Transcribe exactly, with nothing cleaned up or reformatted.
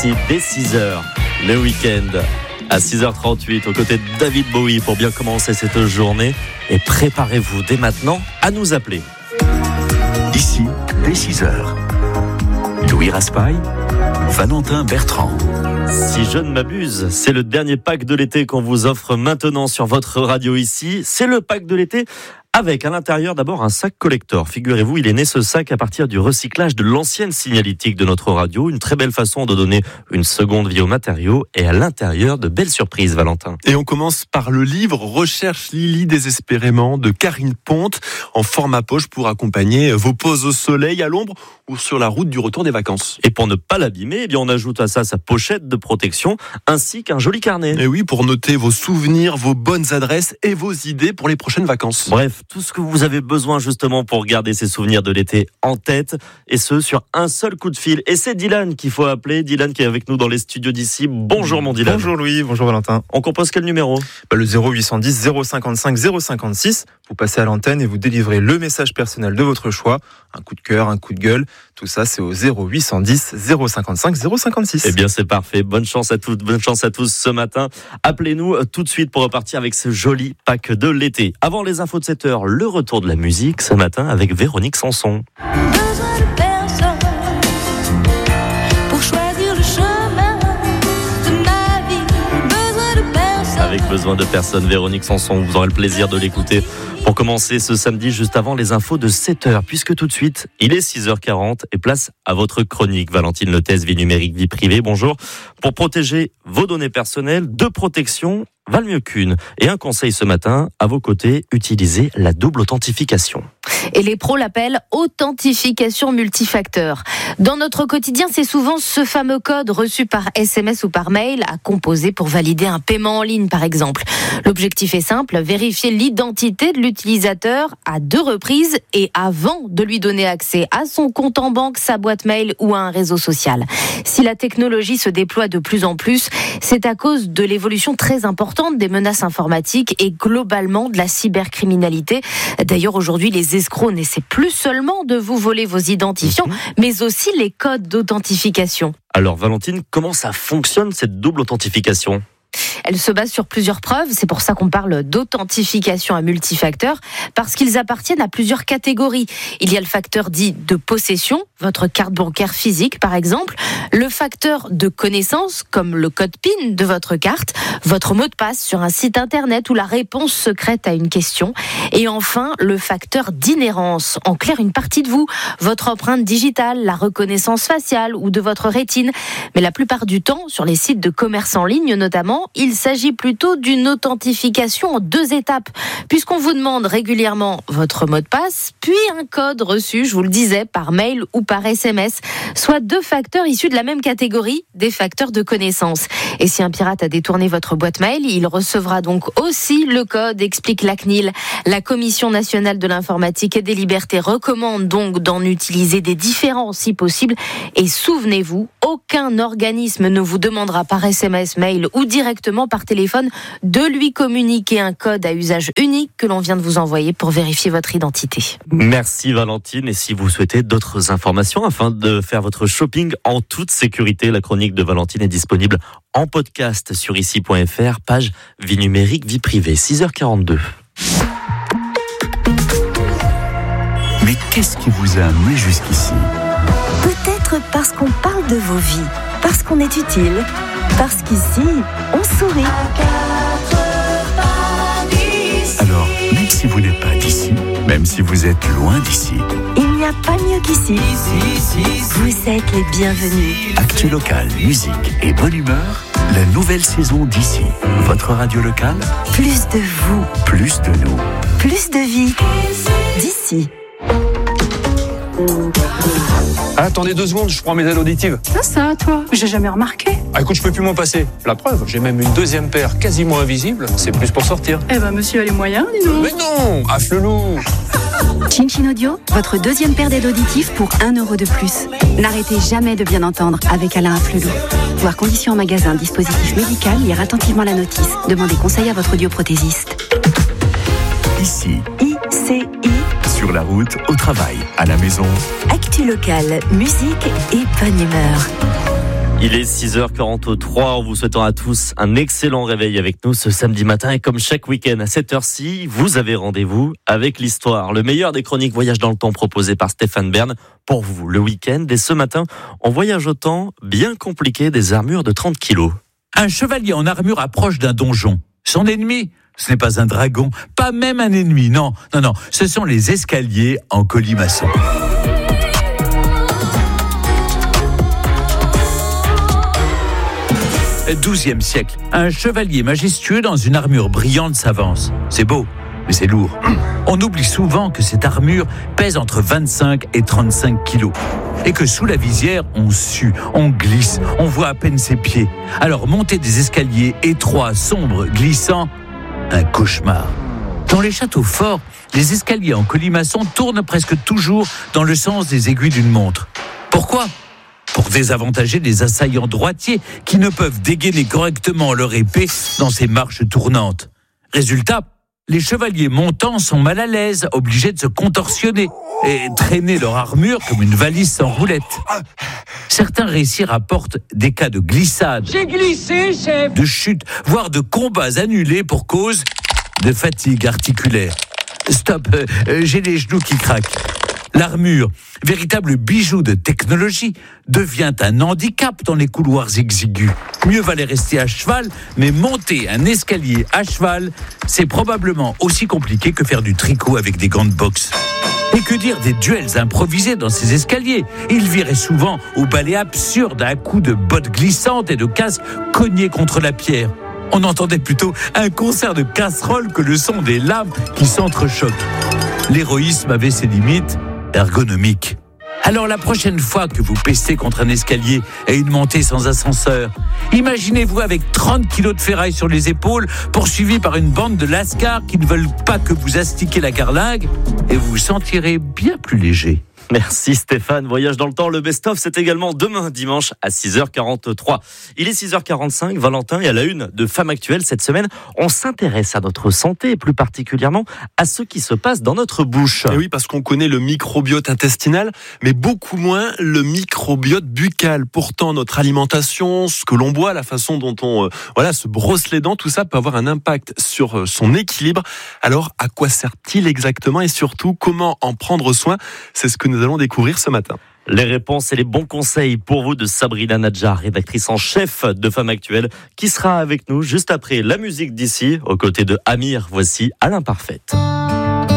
ici dès six heures, le week-end. À six heures trente-huit, aux côtés de David Bowie pour bien commencer cette journée. Et préparez-vous dès maintenant à nous appeler. Ici, dès six heures, Louis Raspail, Valentin Bertrand. Si je ne m'abuse, c'est le dernier pack de l'été qu'on vous offre maintenant sur votre radio ici. C'est le pack de l'été avec à l'intérieur d'abord un sac collector. Figurez-vous, il est né ce sac à partir du recyclage de l'ancienne signalétique de notre radio. Une très belle façon de donner une seconde vie aux matériaux et à l'intérieur de belles surprises, Valentin. Et on commence par le livre Recherche Lily désespérément de Karine Ponte en format poche pour accompagner vos pauses au soleil, à l'ombre ou sur la route du retour des vacances. Et pour ne pas l'abîmer, eh bien on ajoute à ça sa pochette de protection ainsi qu'un joli carnet. Et oui, pour noter vos souvenirs, vos bonnes adresses et vos idées pour les prochaines vacances. Bref, tout ce que vous avez besoin justement pour garder ces souvenirs de l'été en tête, et ce sur un seul coup de fil. Et c'est Dylan qu'il faut appeler, Dylan qui est avec nous dans les studios d'ici. Bonjour mon Dylan. Bonjour Louis, bonjour Valentin. On compose quel numéro ? bah, Le zéro huit cent dix zéro cinquante-cinq zéro cinquante-six, vous passez à l'antenne et vous délivrez le message personnel de votre choix, un coup de cœur, un coup de gueule, tout ça c'est au zéro huit cent dix zéro cinquante-cinq zéro cinquante-six. Eh bien c'est parfait, bonne chance à toutes, bonne chance à tous ce matin. Appelez-nous tout de suite pour repartir avec ce joli pack de l'été. Avant les infos de sept heures, le retour de la musique ce matin avec Véronique Sanson. Besoin de personne pour choisir le chemin de ma vie. Besoin de personne. Avec besoin de personne, Véronique Sanson, vous aurez le plaisir de l'écouter pour commencer ce samedi juste avant les infos de sept heures, puisque tout de suite, il est six heures quarante et place à votre chronique. Valentine Lethès, vie numérique, vie privée, bonjour. Pour protéger vos données personnelles, deux protections valent mieux qu'une. Et un conseil ce matin, à vos côtés, utilisez la double authentification. Et les pros l'appellent authentification multifacteur. Dans notre quotidien, c'est souvent ce fameux code reçu par S M S ou par mail à composer pour valider un paiement en ligne, par exemple. L'objectif est simple, vérifier l'identité de l'utilisateur à deux reprises et avant de lui donner accès à son compte en banque, sa boîte mail ou à un réseau social. Si la technologie se déploie de plus en plus, c'est à cause de l'évolution très importante des menaces informatiques et globalement de la cybercriminalité. D'ailleurs, aujourd'hui, les escrocs n'essaient plus seulement de vous voler vos identifiants, mais aussi les codes d'authentification. Alors Valentine, comment ça fonctionne cette double authentification ? Elle se base sur plusieurs preuves, c'est pour ça qu'on parle d'authentification à multifacteur, parce qu'ils appartiennent à plusieurs catégories. Il y a le facteur dit de possession, votre carte bancaire physique par exemple, le facteur de connaissance, comme le code P I N de votre carte, votre mot de passe sur un site internet ou la réponse secrète à une question, et enfin le facteur d'inhérence, en clair une partie de vous, votre empreinte digitale, la reconnaissance faciale ou de votre rétine. Mais la plupart du temps, sur les sites de commerce en ligne notamment, il s'agit plutôt d'une authentification en deux étapes, puisqu'on vous demande régulièrement votre mot de passe, puis un code reçu, je vous le disais, par mail ou par S M S, soit deux facteurs issus de la même catégorie, des facteurs de connaissance. Et si un pirate a détourné votre boîte mail, il recevra donc aussi le code, explique la C N I L. La Commission nationale de l'informatique et des libertés recommande donc d'en utiliser des différents si possible. Et souvenez-vous, aucun organisme ne vous demandera par S M S, mail ou directement par téléphone de lui communiquer un code à usage unique que l'on vient de vous envoyer pour vérifier votre identité. Merci Valentine, et si vous souhaitez d'autres informations afin de faire votre shopping en toute sécurité, la chronique de Valentine est disponible en podcast sur ici point f r, page vie numérique, vie privée, six heures quarante-deux. Mais qu'est-ce qui vous a amené jusqu'ici ? Peut-être parce qu'on parle de vos vies, parce qu'on est utile, parce qu'ici, on sourit. Alors, même si vous n'êtes pas d'ici, même si vous êtes loin d'ici, il n'y a pas mieux qu'ici. Vous êtes les bienvenus. Actu local, musique et bonne humeur, la nouvelle saison d'ici. Votre radio locale, Plus de vous, plus de nous. plus de vie. D'ici. Ah, attendez deux secondes, je prends mes aides auditives. Ça, ça, toi, j'ai jamais remarqué. Ah, écoute, je peux plus m'en passer. La preuve, j'ai même une deuxième paire quasiment invisible. C'est plus pour sortir. Eh ben, monsieur a les moyens, dis donc. Mais non, à Flelou. Chin Chin Audio, votre deuxième paire d'aides auditives pour un euro de plus. N'arrêtez jamais de bien entendre avec Alain Afflelou. Voir conditions en magasin, dispositif médical, lire attentivement la notice. Demandez conseil à votre audioprothésiste. Ici, I C I. sur la route, au travail, à la maison. Actu locale, musique et bonne humeur. Il est six heures quarante-trois, en vous souhaitant à tous un excellent réveil avec nous ce samedi matin. Et comme chaque week-end à cette heure-ci, vous avez rendez-vous avec l'histoire. Le meilleur des chroniques voyage dans le temps proposé par Stéphane Bern pour vous le week-end. Et ce matin, on voyage au temps bien compliqué des armures de trente kilos. Un chevalier en armure approche d'un donjon. Son ennemi, ce n'est pas un dragon, pas même un ennemi, non, non, non. Ce sont les escaliers en colimaçon. douzième siècle, un chevalier majestueux dans une armure brillante s'avance. C'est beau, mais c'est lourd. On oublie souvent que cette armure pèse entre vingt-cinq et trente-cinq kilos. Et que sous la visière, on sue, on glisse, on voit à peine ses pieds. Alors monter des escaliers étroits, sombres, glissants, un cauchemar. Dans les châteaux forts, les escaliers en colimaçon tournent presque toujours dans le sens des aiguilles d'une montre. Pourquoi ? Pour désavantager les assaillants droitiers qui ne peuvent dégainer correctement leur épée dans ces marches tournantes. Résultat, les chevaliers montants sont mal à l'aise, obligés de se contorsionner et traîner leur armure comme une valise sans roulette. Certains récits rapportent des cas de glissade, J'ai glissé, chef. de chute, voire de combats annulés pour cause de fatigue articulaire. Stop, euh, euh, j'ai les genoux qui craquent. L'armure, véritable bijou de technologie, devient un handicap dans les couloirs exigus. Mieux valait rester à cheval, mais monter un escalier à cheval, c'est probablement aussi compliqué que faire du tricot avec des gants de boxe. Et que dire des duels improvisés dans ces escaliers ? Ils viraient souvent au balai absurde à coups de bottes glissantes et de casques cognés contre la pierre. On entendait plutôt un concert de casseroles que le son des lames qui s'entrechoquent. L'héroïsme avait ses limites ergonomiques. Alors la prochaine fois que vous pestez contre un escalier et une montée sans ascenseur, imaginez-vous avec trente kilos de ferraille sur les épaules, poursuivi par une bande de lascars qui ne veulent pas que vous astiquiez la carlingue, et vous vous sentirez bien plus léger. Merci Stéphane. Voyage dans le temps, le best-of, c'est également demain dimanche à six heures quarante-trois. Il est six heures quarante-cinq, Valentin, et à la une de Femmes Actuelles cette semaine, on s'intéresse à notre santé et plus particulièrement à ce qui se passe dans notre bouche. Et oui, parce qu'on connaît le microbiote intestinal, mais beaucoup moins le microbiote buccal. Pourtant, notre alimentation, ce que l'on boit, la façon dont on euh, voilà, se brosse les dents, tout ça peut avoir un impact sur euh, son équilibre. Alors, à quoi sert-il exactement et surtout, comment en prendre soin ? C'est ce que nous allons découvrir ce matin. Les réponses et les bons conseils pour vous de Sabrina Nadjar, rédactrice en chef de Femmes Actuelles, qui sera avec nous juste après la musique d'ici, aux côtés de Amir. Voici À l'imparfaite.